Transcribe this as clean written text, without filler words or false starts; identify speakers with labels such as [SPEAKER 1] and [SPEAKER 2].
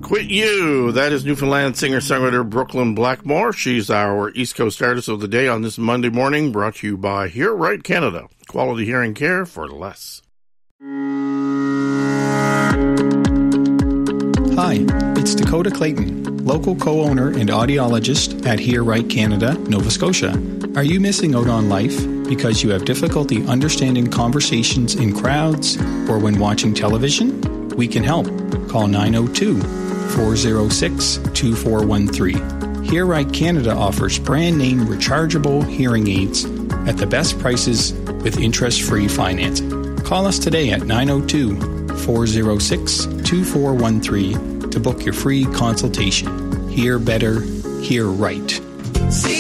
[SPEAKER 1] Quit You. That is Newfoundland singer-songwriter Brooklyn Blackmore. She's our East Coast Artist of the Day on this Monday morning, brought to you by Hear Right Canada. Quality hearing care for less.
[SPEAKER 2] Hi, it's Dakota Clayton, local co-owner and audiologist at Hear Right Canada, Nova Scotia. Are you missing out on life because you have difficulty understanding conversations in crowds or when watching television? We can help. Call 902-406-2413. Hear Right Canada offers brand-name rechargeable hearing aids at the best prices with interest-free financing. Call us today at 902-406-2413 to book your free consultation. Hear better, hear right.